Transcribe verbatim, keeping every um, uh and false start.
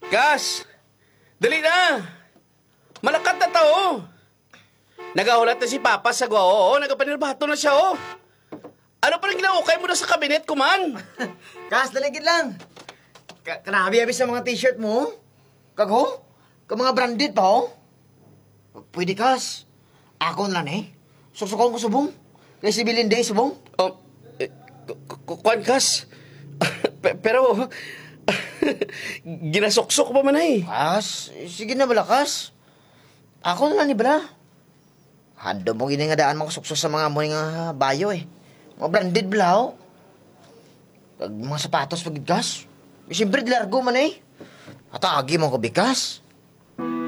Gas! Dali na! Malakat na tao! Nagahulat na si Papa sa gwao, oh. Nagapanirbato na siya, oh. Ano pa rin ginaukay mo na sa kabinet ko, man? Kas, daligid lang. Ka Kanabi-abi sa mga t-shirt mo. Kago? Ka mga branded pa, oh. Pwede, Kas. Ako na eh. Susukong ko subong. Kaya si Bilinday subong. Oh, eh, kuan, Gas. Pe- Pero, ginasuksok pa man eh. Kas, sige na bala, Kas. Ako na lang ni bala. Hando mo giningadaan mga suksos sa mga mo nga bayo eh. Mga branded bala, oh. Kag mga sapatos pag gas. Siyempre, largo man eh. At agi mo ko bigas.